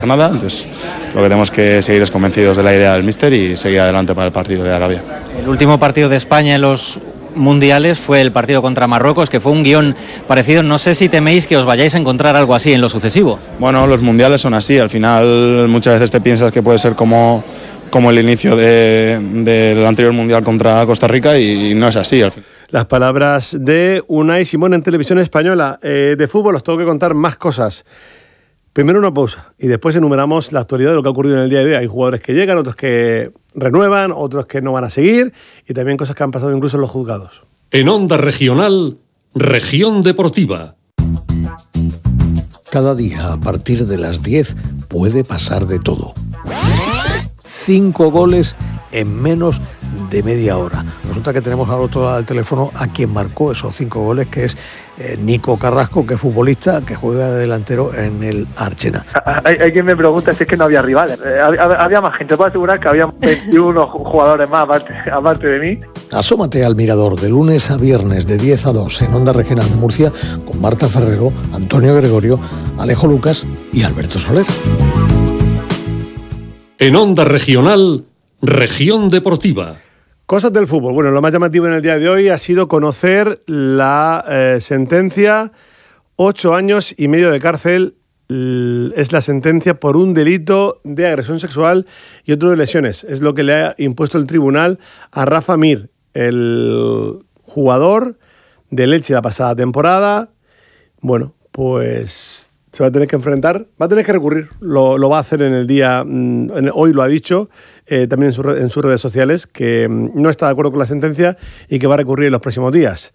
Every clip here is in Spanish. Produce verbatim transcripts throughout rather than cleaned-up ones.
Nada, entonces lo que tenemos que seguir es convencidos de la idea del míster y seguir adelante para el partido de Arabia. El último partido de España en los mundiales fue el partido contra Marruecos, que fue un guión parecido. No sé si teméis que os vayáis a encontrar algo así en lo sucesivo. Bueno, los mundiales son así, al final muchas veces te piensas que puede ser como, como el inicio de, del anterior mundial contra Costa Rica y no es así. Al final. Las palabras de Unai Simón en Televisión Española. Eh, de fútbol os tengo que contar más cosas. Primero una pausa y después enumeramos la actualidad de lo que ha ocurrido en el día de hoy. Hay jugadores que llegan, otros que renuevan, otros que no van a seguir y también cosas que han pasado incluso en los juzgados. En Onda Regional, Región Deportiva. Cada día a partir de las diez puede pasar de todo. Cinco goles en menos de media hora. Resulta que tenemos al otro lado del teléfono a quien marcó esos cinco goles, que es eh, Nico Carrasco, que es futbolista, que juega de delantero en el Archena. Hay, hay quien me pregunta si es que no había rivales. Eh, había, había más gente, puedo asegurar que había veintiuno jugadores más aparte, aparte de mí. Asómate al Mirador de lunes a viernes de diez a dos en Onda Regional de Murcia con Marta Ferrero, Antonio Gregorio, Alejo Lucas y Alberto Soler. En Onda Regional, Región Deportiva. Cosas del fútbol. Bueno, lo más llamativo en el día de hoy ha sido conocer la eh, sentencia, ocho años y medio de cárcel. Es la sentencia por un delito de agresión sexual y otro de lesiones. Es lo que le ha impuesto el tribunal a Rafa Mir, el jugador del Elche la pasada temporada. Bueno, pues se va a tener que enfrentar, va a tener que recurrir, lo, lo va a hacer en el día, en, hoy lo ha dicho, eh, también en, su, en sus redes sociales, que no está de acuerdo con la sentencia y que va a recurrir en los próximos días.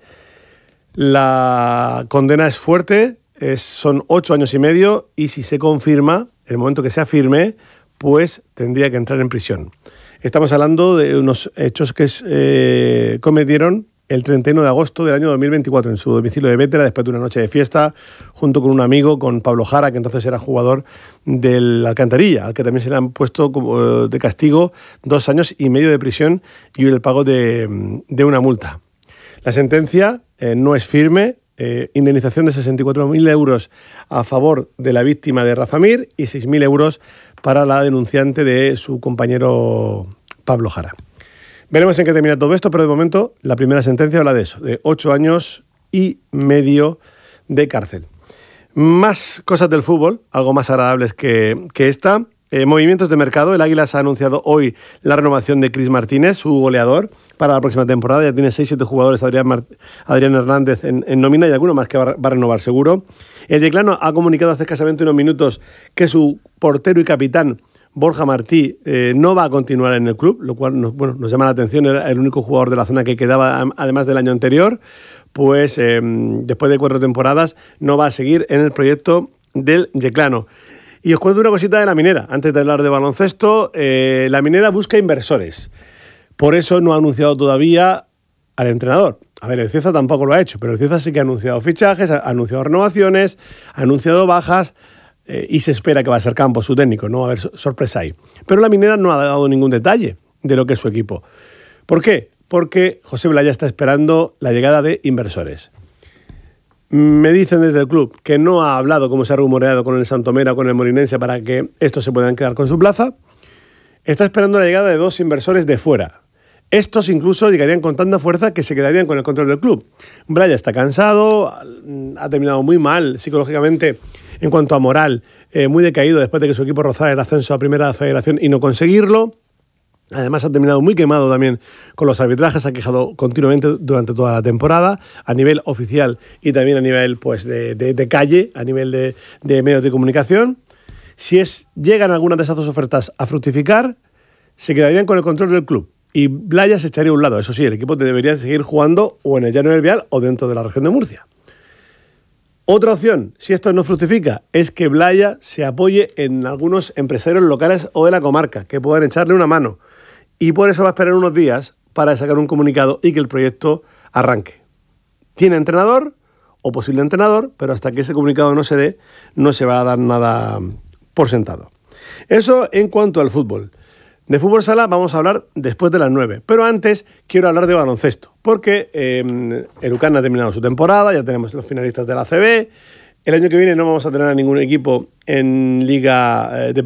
La condena es fuerte, es, son ocho años y medio y si se confirma, en el momento que sea firme, pues tendría que entrar en prisión. Estamos hablando de unos hechos que eh, cometieron el treinta y uno de agosto del año dos mil veinticuatro en su domicilio de Bétera, después de una noche de fiesta, junto con un amigo, con Pablo Jara, que entonces era jugador del Alcantarilla, al que también se le han puesto como de castigo dos años y medio de prisión y el pago de, de una multa. La sentencia eh, no es firme, eh, indemnización de sesenta y cuatro mil euros a favor de la víctima de Rafa Mir y seis mil euros para la denunciante de su compañero Pablo Jara. Veremos en qué termina todo esto, pero de momento la primera sentencia habla de eso, de ocho años y medio de cárcel. Más cosas del fútbol, algo más agradables que, que esta. Eh, movimientos de mercado. El Águilas ha anunciado hoy la renovación de Cris Martínez, su goleador, para la próxima temporada. Ya tiene seis siete jugadores, Adrián, Mart- Adrián Hernández en, en nómina y alguno más que va, va a renovar seguro. El Yeclano ha comunicado hace escasamente unos minutos que su portero y capitán Borja Martí eh, no va a continuar en el club, lo cual nos, bueno, nos llama la atención. Era el único jugador de la zona que quedaba, además del año anterior. Pues eh, después de cuatro temporadas no va a seguir en el proyecto del Yeclano. Y os cuento una cosita de la Minera. Antes de hablar de baloncesto, eh, la Minera busca inversores. Por eso no ha anunciado todavía al entrenador. A ver, el Cieza tampoco lo ha hecho, pero el Cieza sí que ha anunciado fichajes, ha anunciado renovaciones, ha anunciado bajas. Eh, y se espera que va a ser Campos su técnico, no va a haber sorpresa ahí. Pero la Minera no ha dado ningún detalle de lo que es su equipo. ¿Por qué? Porque José Blaya está esperando la llegada de inversores. Me dicen desde el club que no ha hablado, como se ha rumoreado, con el Santomera o con el Molinense para que estos se puedan quedar con su plaza. Está esperando la llegada de dos inversores de fuera. Estos incluso llegarían con tanta fuerza que se quedarían con el control del club. Blaya está cansado, ha terminado muy mal psicológicamente en cuanto a moral, eh, muy decaído después de que su equipo rozara el ascenso a Primera Federación y no conseguirlo. Además ha terminado muy quemado también con los arbitrajes, ha quejado continuamente durante toda la temporada, a nivel oficial y también a nivel pues, de, de, de calle, a nivel de, de medios de comunicación. Si es, llegan algunas de esas dos ofertas a fructificar, se quedarían con el control del club. Y Blaya se echaría a un lado. Eso sí, el equipo debería seguir jugando o en el Llano del Vial o dentro de la región de Murcia. Otra opción, si esto no fructifica, es que Blaya se apoye en algunos empresarios locales o de la comarca que puedan echarle una mano. Y por eso va a esperar unos días para sacar un comunicado y que el proyecto arranque. Tiene entrenador o posible entrenador, pero hasta que ese comunicado no se dé, no se va a dar nada por sentado. Eso en cuanto al fútbol. De fútbol sala vamos a hablar después de las nueve, pero antes quiero hablar de baloncesto, porque eh, el U C A N ha terminado su temporada, ya tenemos los finalistas de la A C B El año que viene no vamos a tener a ningún equipo en Liga eh, de